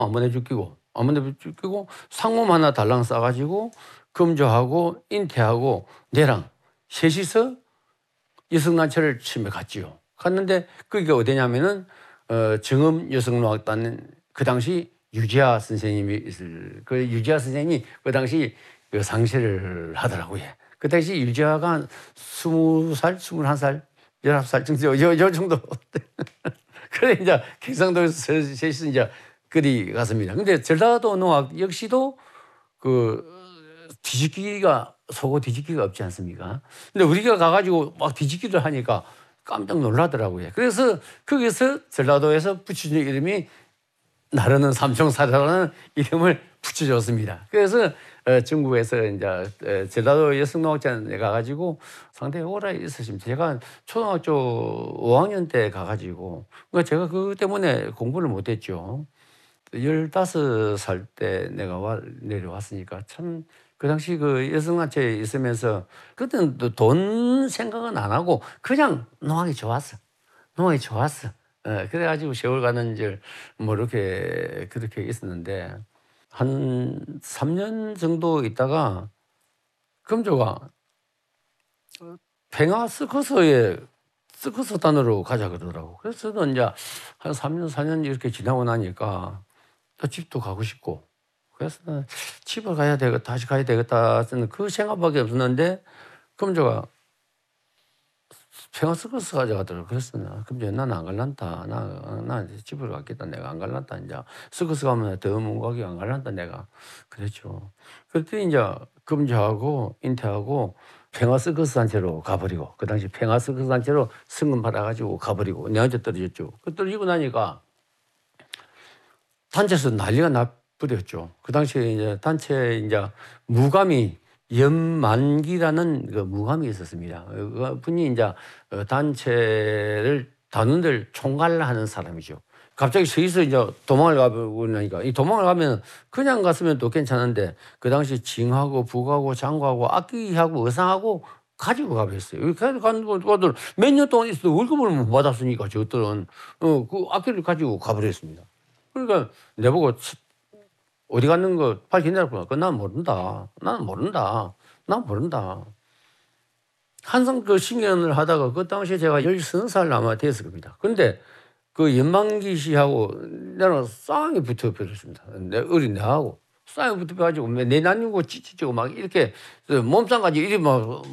아모네주 끼고 아모네주 끼고 상몸 하나 달랑 싸가지고 금조하고 인태하고 내랑 셋이서 여성단체를 처음에 갔지요. 갔는데 그게 어디냐면은 정음 여성노학단 그 당시 유지아 선생님이 그 유지아 선생님이 그 당시 그 상세를 하더라고요. 그 당시 유지아가 한 20살, 21살, 19살 정도 요 정도. 그래 이제 경상도에서 셋이서 이제 그리 갔습니다. 근데 전라도 농악 역시도 그 뒤집기가 속어 뒤집기가 없지 않습니까? 근데 우리가 가가지고 막 뒤집기를 하니까 깜짝 놀라더라고요. 그래서 거기서 전라도에서 붙여준 이름이 나르는 삼총사라는 이름을 붙여줬습니다. 그래서 중국에서 이제 전라도 여성농학전에 가가지고 상당히 오래 있었습니다. 제가 초등학교 5학년 때 가가지고 그러니까 제가 그것 때문에 공부를 못했죠. 15살 때 내가 내려왔으니까 참 그 당시 그 여성단체에 있으면서 그때는 또 돈 생각은 안 하고 그냥 농학이 좋았어. 농학이 좋았어. 그래가지고 세월 가는 줄 뭐 이렇게 그렇게 있었는데 한 3년 정도 있다가 금조가 팽화 서커스에 서커스단으로 가자 그러더라고. 그래서 저는 이제 한 3년, 4년 이렇게 지나고 나니까 또 집도 가고 싶고 그래서 집을 가야 되겠다, 다시 가야 되겠다 저는 그 생각밖에 없었는데 금조가 팽화 서커스 가져가더라고. 그래서 금조 나는 안 갈란다. 나 집을 갔겠다. 내가 안 갈란다. 이제 서커스 가면 더 먼 가기 안 갈란다. 내가 그랬죠. 그때 이제 금조하고 인태하고 팽화 서커스 단체로 가버리고 그 당시 팽화 서커스 단체로 승금 받아가지고 가버리고 내한테 떨어졌죠. 그 떨어지고 나니까 단체에서 난리가 나버렸죠. 그 당시에 이제 단체 이제 무감이 연만기라는 그 무감이 있었습니다. 그 분이 이제 단체를 단원들 총괄하는 사람이죠. 갑자기 서기서 이제 도망을 가고 나니까 이 도망을 가면 그냥 갔으면 또 괜찮은데 그 당시 징하고 북하고 장구하고 악기하고 의상하고 가지고 가버렸어요. 그래서 가는 것들 몇 년 동안 있어도 월급을 못 받았으니까 저들은 그 악기를 가지고 가버렸습니다. 그러니까 내보고 어디 갔는 거 밝힌다고. 난 모른다. 나는 모른다. 난 모른다. 항상 그 신경을 하다가 그 당시에 제가 13살 아마 됐을 겁니다. 근데 그 연만기 씨하고 나는 싸움이 붙어버렸습니다. 어린 내하고. 싸움이 붙어가지고 내 나뉘고 찢어지고 막 이렇게 몸싸움까지 이리 막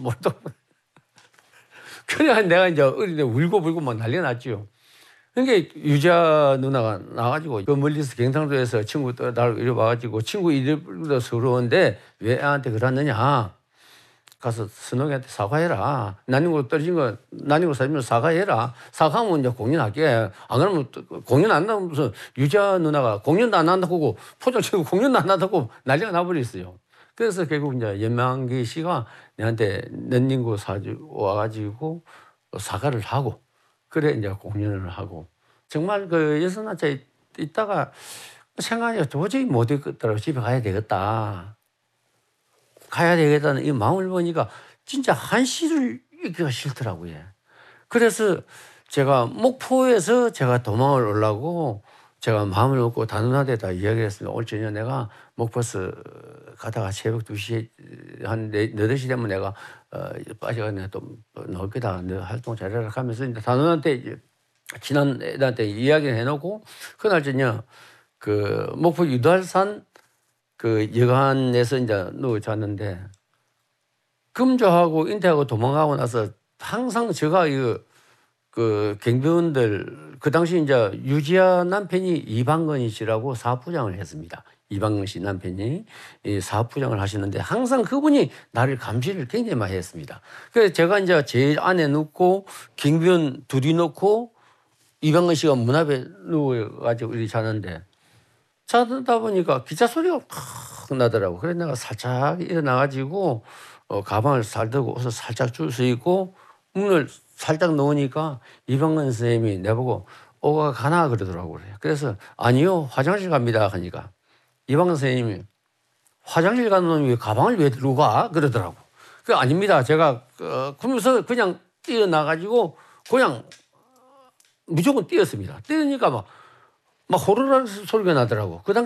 그래 내가 이제 어린애 울고 불고 막 난리가 났지요. 그러니까 유자 누나가 나가지고 그 멀리서 경상도에서 친구 나를 이리 와가지고 친구 이름도 서러운데 왜 애한테 그러느냐. 가서 선옥이한테 사과해라. 난닝구 떨어진 거, 난닝구 사주면 사과해라. 사과하면 이제 공연할게. 안 그러면 공연 안 나면 무슨 유자 누나가 공연도 안 한다고 포장 치고 공연도 안 한다고 난리가 나버렸어요. 그래서 결국 이제 연만기 씨가 내한테 난닝구 사주 와가지고 사과를 하고 그래 이제 공연을 하고 정말 그 여성단체에 있다가 생각이 도저히 못 되겠더라고. 집에 가야 되겠다. 가야 되겠다는 이 마음을 보니까 진짜 한시를 있기가 싫더라고요. 그래서 제가 목포에서 제가 도망을 오려고 제가 마음을 먹고 단원한테다 이야기를 했습니다. 오늘 저녁 내가 목포에서 가다가 새벽 2시에 한 8시 되면 내가 빠져가 내가 또 나올 거다. 너 활동 잘해라 하면서 이제 단원한테 이제 지난 애들한테 이야기를 해놓고 그날 저녁 그 목포 유달산 그 여관에서 이제 누워 잤는데 금조하고 인태하고 도망가고 나서 항상 제가 그 경비원들 그 당시 이제 유지아 남편이 이방건 씨라고 사업부장을 했습니다. 이방건 씨 남편이 이 사업부장을 하시는데 항상 그분이 나를 감시를 굉장히 많이 했습니다. 그래서 제가 이제 제 안에 눕고 경비원 둘이 놓고 이방건 씨가 문 앞에 누워가지고 이렇게 자는데 자다 보니까 기차 소리가 확 나더라고. 그래서 내가 살짝 일어나가지고 가방을 살들고 옷을 살짝 줄 수 있고 문을 살짝 놓으니까 이방건 선생님이 내보고 오가 가나 그러더라고요. 그래서 아니요 화장실 갑니다 하니까 이방건 선생님이 화장실 가는 놈이 왜 가방을 왜 들고 가 그러더라고. 그 아닙니다. 제가 그러면서 그냥 뛰어나가지고 그냥 무조건 뛰었습니다. 뛰니까 막 호루라기 소리가 나더라고.